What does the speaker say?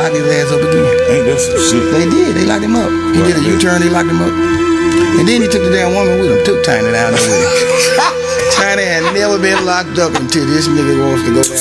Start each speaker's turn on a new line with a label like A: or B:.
A: locked his ass up again.
B: Ain't that some shit?
A: They did. They locked him up. He did a U-turn. They locked him up. And then he took the damn woman with him. Took Tiny down there with him. Tiny had never been locked up until this nigga wants to go down.